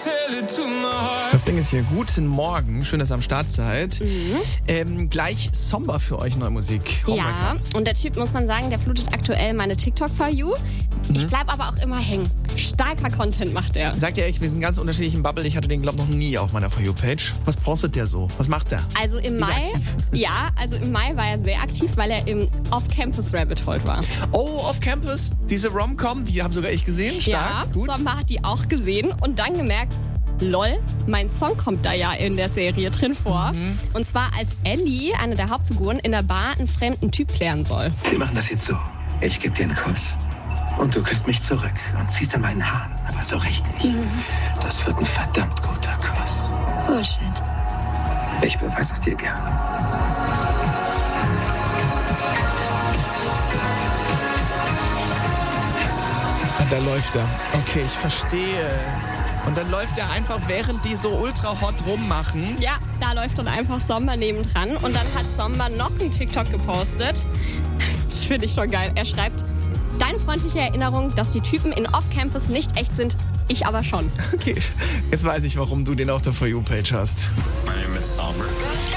Das Ding ist hier. Guten Morgen. Schön, dass ihr am Start seid. Gleich Somber für euch, neue Musik. Ja, und der Typ, muss man sagen, der flutet aktuell meine TikTok-For You. Ich bleib aber auch immer hängen. Starker Content macht er. Sagt ihr echt, wir sind ganz unterschiedlich im Bubble. Ich hatte den, glaube ich, noch nie auf meiner For You-Page. Was postet der so? Was macht der? Also im Mai, im Mai war er sehr aktiv, weil er im Off-Campus-Rabbit-Hole war. Oh, Off-Campus, diese Rom-Com, die haben sogar ich gesehen. Stark, ja, gut. Sommer hat die auch gesehen und dann gemerkt, lol, mein Song kommt da ja in der Serie drin vor. Und zwar als Ellie, eine der Hauptfiguren, in der Bar einen fremden Typ klären soll. Wir machen das jetzt so. Ich gebe dir einen Kuss. Und du küsst mich zurück und ziehst an meinen Haaren. Aber so richtig. Das wird ein verdammt guter Kuss. Bullshit. Ich beweise es dir gerne. Und da läuft er. Okay, ich verstehe. Und dann läuft er einfach, während die so ultra hot rummachen. Ja, da läuft dann einfach Sommer nebendran. Und dann hat Sommer noch einen TikTok gepostet. Das finde ich schon geil. Er schreibt, deine freundliche Erinnerung, dass die Typen in Off-Campus nicht echt sind, ich aber schon. Okay, jetzt weiß ich, warum du den auf der For You-Page hast. My name is Somber.